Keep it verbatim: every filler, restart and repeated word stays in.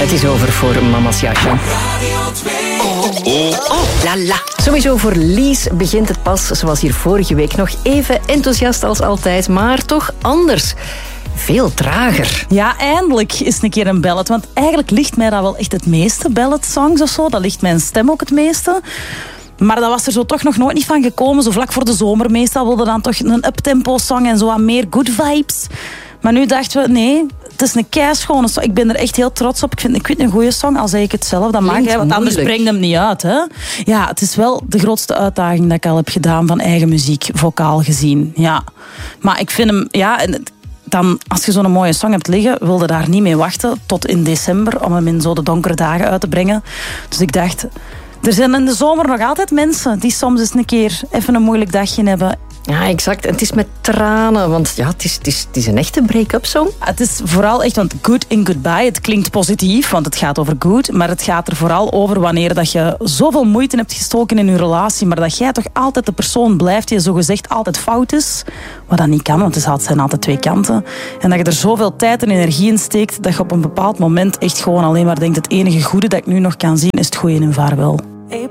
Het is over voor mama's jasje. Oh, oh, oh, la la. Sowieso voor Lies begint het pas. Ze was hier vorige week nog even enthousiast als altijd, maar toch anders. Veel trager. Ja, eindelijk is een keer een ballad. Want eigenlijk ligt mij dat wel echt het meeste, ballad-songs of zo. Dat ligt mijn stem ook het meeste. Maar dat was er zo toch nog nooit niet van gekomen. Zo vlak voor de zomer meestal wilde dan toch een uptempo-song en zo aan meer good vibes. Maar nu dachten we, nee, het is een keischone song. Ik ben er echt heel trots op. Ik vind, ik vind het een goede song, al zeg ik het zelf. Dat mag, hè, want anders brengt hem niet uit. Hè. Ja, het is wel de grootste uitdaging dat ik al heb gedaan van eigen muziek, vocaal gezien. Ja. Maar ik vind hem... Ja, dan, als je zo'n mooie song hebt liggen, wilde daar niet mee wachten tot in december om hem in zo de donkere dagen uit te brengen. Dus ik dacht... Er zijn in de zomer nog altijd mensen die soms eens een keer even een moeilijk dagje hebben. Ja, exact. En het is met tranen, want ja, het is, het is, het is een echte break-up song. Het is vooral echt, want good in goodbye, het klinkt positief, want het gaat over good, maar het gaat er vooral over wanneer dat je zoveel moeite hebt gestoken in je relatie, maar dat jij toch altijd de persoon blijft die zogezegd altijd fout is, wat dat niet kan, want het zijn altijd twee kanten. En dat je er zoveel tijd en energie in steekt, dat je op een bepaald moment echt gewoon alleen maar denkt, het enige goede dat ik nu nog kan zien is het goede in vaarwel.